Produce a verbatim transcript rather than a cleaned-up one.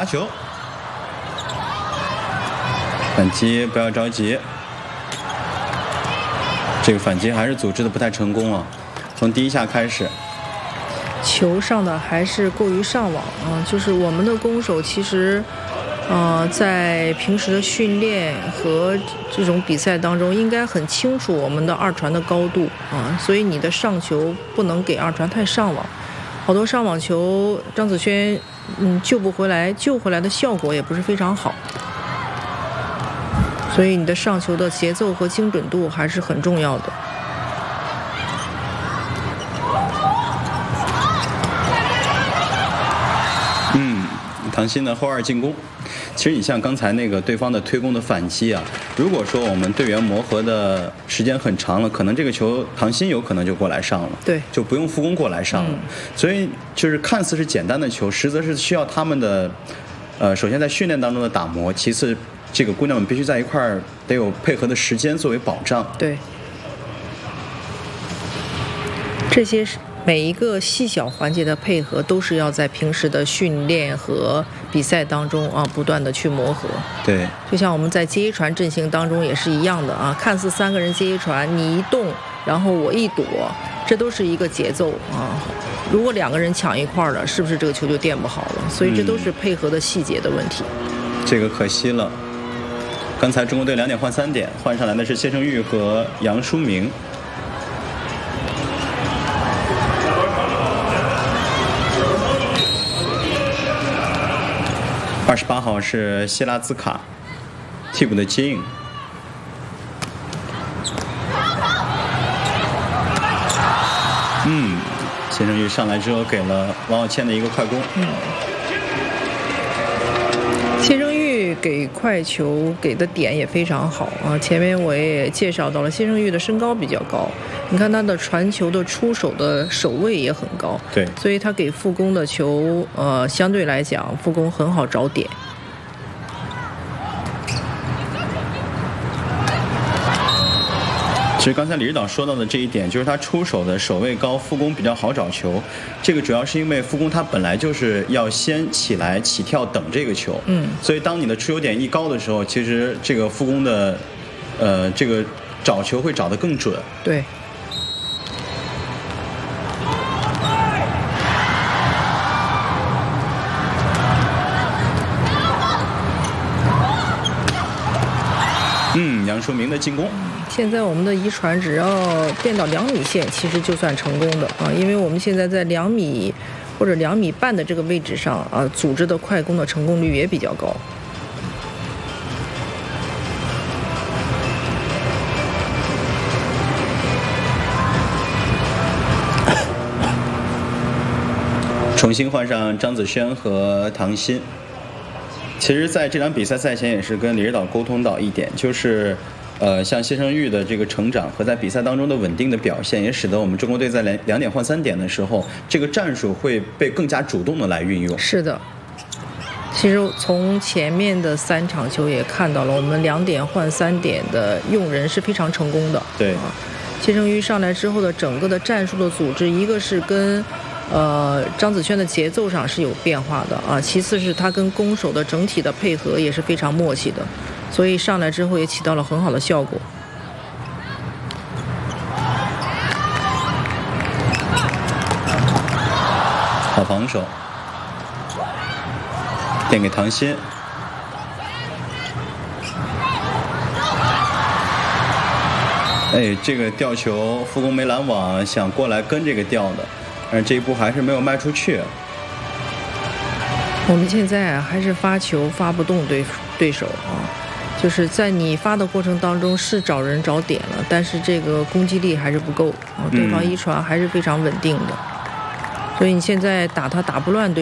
球，反击不要着急。这个反击还是组织的不太成功啊，从第一下开始。 球上的还是过于上网啊，就是我们的攻手其实，呃，在平时的训练和这种比赛当中，应该很清楚我们的二传的高度啊，所以你的上球不能给二传太上网，好多上网球张子萱嗯救不回来，救回来的效果也不是非常好，所以你的上球的节奏和精准度还是很重要的。 唐鑫的后二进攻，其实你像刚才那个对方的推攻的反击啊，如果说我们队员磨合的时间很长了，可能这个球唐鑫有可能就过来上了， 对， 就不用副攻过来上了。嗯、所以就是看似是简单的球，实则是需要他们的，呃，首先在训练当中的打磨，其次这个姑娘们必须在一块儿得有配合的时间作为保障。 对，这些是。每一个细小环节的配合都是要在平时的训练和比赛当中啊不断的去磨合。 对， 就像我们在接一传阵型当中也是一样的啊，看似三个人接一传，你一动，然后我一躲，这都是一个节奏啊。如果两个人抢一块儿了，是不是这个球就垫不好了？所以这都是配合的细节的问题。 嗯、这个可惜了。刚才中国队两点换三点，换上来的是谢胜玉和杨舒明。二十八号是谢拉兹卡，替补的接应。嗯，谢胜玉上来之后给了王傲谦的一个快攻。 嗯，谢胜玉给快球给的点也非常好啊。前面我也介绍到了，谢胜玉的身高比较高，你看他的传球的出手的手位也很高， 对， 所以他给副攻的球，呃，相对来讲副攻很好找点。 其实刚才李指导说到的这一点，就是他出手的手位高，副攻比较好找球。这个主要是因为副攻他本来就是要先起来起跳等这个球， 嗯， 所以当你的出球点一高的时候，其实这个副攻的，呃，这个找球会找得更准。 对。 嗯，杨舒明的进攻。 现在我们的一传只要垫到两米线，其实就算成功的啊，因为我们现在在两米或者两米半的这个位置上啊，组织的快攻的成功率也比较高。 重新换上张子萱和唐鑫。其实在这场比赛赛前也是跟李指导沟通到一点，就是呃，像谢胜玉的这个成长和在比赛当中的稳定的表现，也使得我们中国队在两两点换三点的时候，这个战术会被更加主动的来运用。 是的，其实从前面的三场球也看到了，我们两点换三点的用人是非常成功的。 对， 啊，谢胜玉上来之后的整个的战术的组织，一个是跟呃张子萱的节奏上是有变化的啊，其次是他跟攻手的整体的配合也是非常默契的，所以上来之后也起到了很好的效果。 好防守，垫给唐鑫。哎，这个吊球副攻没拦网，想过来跟这个吊的，但是这一步还是没有迈出去。 我们现在还是发球发不动对对手啊，就是在你发的过程当中是找人找点了，但是这个攻击力还是不够啊，对方一传还是非常稳定的，所以你现在打他打不乱对